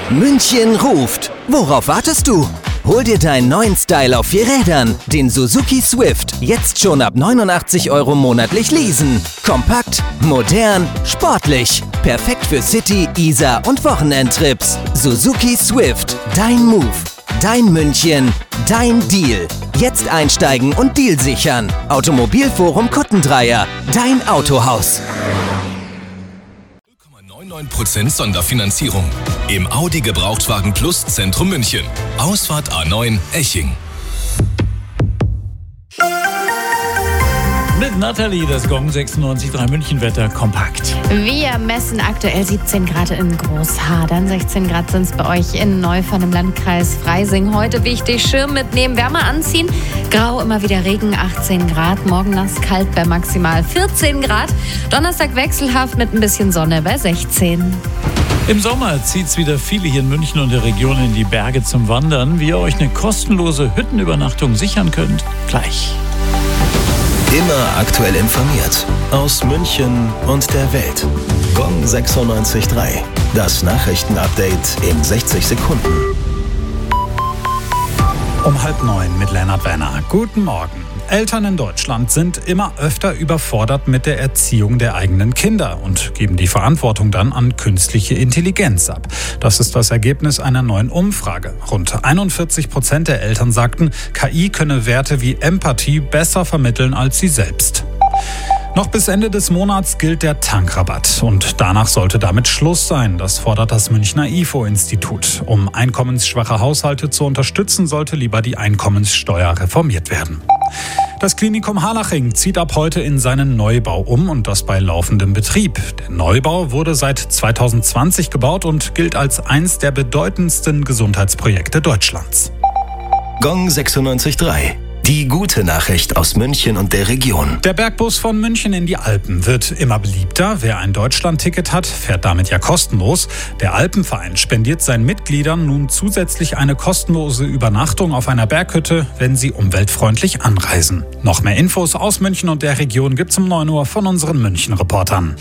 München ruft. Worauf wartest du? Hol dir deinen neuen Style auf 4 Rädern, den Suzuki Swift, jetzt schon ab 89 € monatlich leasen. Kompakt, modern, sportlich. Perfekt für City, Isar und Wochenendtrips. Suzuki Swift, dein Move, dein München, dein Deal. Jetzt einsteigen und Deal sichern. Automobilforum Kuttendreier, dein Autohaus. 0,99% Sonderfinanzierung im Audi Gebrauchtwagen Plus Zentrum München. Ausfahrt A9 Eching. Mit Nathalie, das Gong 96.3 Münchenwetter kompakt. Wir messen aktuell 17 Grad in Großhadern, 16 Grad sind es bei euch in Neufern im Landkreis Freising. Heute wichtig, Schirm mitnehmen, Wärme anziehen, grau, immer wieder Regen, 18 Grad, morgen nass, kalt bei maximal 14 Grad, Donnerstag wechselhaft mit ein bisschen Sonne bei 16. Im Sommer zieht's wieder viele hier in München und der Region in die Berge zum Wandern. Wie ihr euch eine kostenlose Hüttenübernachtung sichern könnt, gleich. Immer aktuell informiert. Aus München und der Welt. Gong 96.3. Das Nachrichtenupdate in 60 Sekunden. Um 8:30 mit Lennart Wenner. Guten Morgen. Eltern in Deutschland sind immer öfter überfordert mit der Erziehung der eigenen Kinder und geben die Verantwortung dann an künstliche Intelligenz ab. Das ist das Ergebnis einer neuen Umfrage. Rund 41% der Eltern sagten, KI könne Werte wie Empathie besser vermitteln als sie selbst. Noch bis Ende des Monats gilt der Tankrabatt und danach sollte damit Schluss sein. Das fordert das Münchner IFO-Institut. Um einkommensschwache Haushalte zu unterstützen, sollte lieber die Einkommenssteuer reformiert werden. Das Klinikum Harlaching zieht ab heute in seinen Neubau um und das bei laufendem Betrieb. Der Neubau wurde seit 2020 gebaut und gilt als eines der bedeutendsten Gesundheitsprojekte Deutschlands. Gong 96.3. Die gute Nachricht aus München und der Region. Der Bergbus von München in die Alpen wird immer beliebter. Wer ein Deutschland-Ticket hat, fährt damit ja kostenlos. Der Alpenverein spendiert seinen Mitgliedern nun zusätzlich eine kostenlose Übernachtung auf einer Berghütte, wenn sie umweltfreundlich anreisen. Noch mehr Infos aus München und der Region gibt's um 9 Uhr von unseren München-Reportern.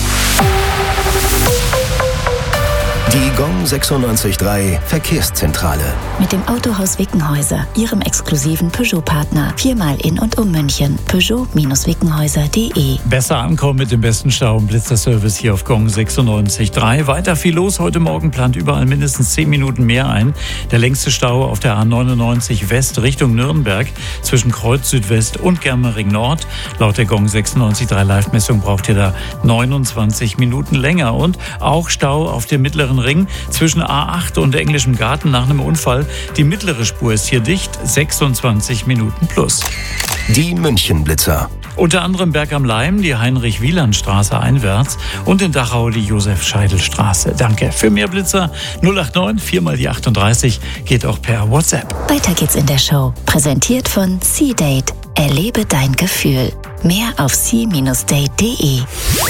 Die Gong 96.3 Verkehrszentrale. Mit dem Autohaus Wickenhäuser, Ihrem exklusiven Peugeot-Partner. 4-mal in und um München. Peugeot-Wickenhäuser.de. Besser ankommen mit dem besten Stau- und Blitzerservice hier auf Gong 96.3. Weiter viel los. Heute Morgen plant überall mindestens 10 Minuten mehr ein. Der längste Stau auf der A99 West Richtung Nürnberg zwischen Kreuz Südwest und Germering Nord. Laut der Gong 96.3 Live-Messung braucht ihr da 29 Minuten länger. Und auch Stau auf dem mittleren Ring zwischen A8 und Englischem Garten nach einem Unfall. Die mittlere Spur ist hier dicht, 26 Minuten plus. Die Münchenblitzer. Unter anderem Berg am Leim, die Heinrich-Wieland-Straße einwärts und in Dachau die Josef-Scheidel-Straße. Danke. Für mehr Blitzer 089 4x38 geht auch per WhatsApp. Weiter geht's in der Show. Präsentiert von C-Date. Erlebe dein Gefühl. Mehr auf c-date.de.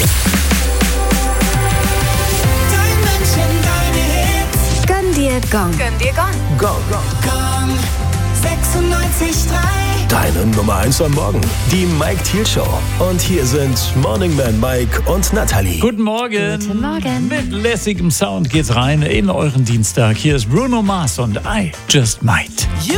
Gong. Gönn dir Gong. Gong. Gong 96.3. Deine Nummer 1 am Morgen. Die Mike Thiel Show. Und hier sind Morning Man Mike und Nathalie. Guten Morgen. Guten Morgen. Mit lässigem Sound geht's rein in euren Dienstag. Hier ist Bruno Mars und I Just Might.